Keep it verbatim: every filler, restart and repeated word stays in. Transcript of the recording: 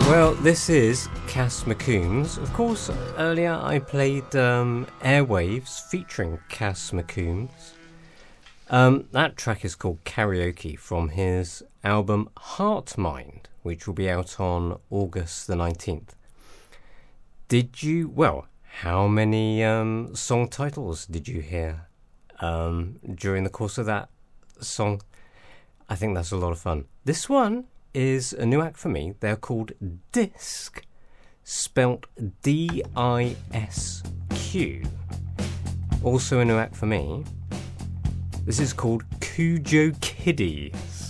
Well, this is Cass McCombs. Of course, earlier I played um, Airwaves featuring Cass McCombs. Um, that track is called Karaoke from his album Heartmind, which will be out on August the nineteenth. Did you, well, how many um, song titles did you hear um, during the course of that song? I think that's a lot of fun. This one is a new act for me. They're called Disc, spelt D I S Q. Also a new act for me. This is called Cujo Kiddies.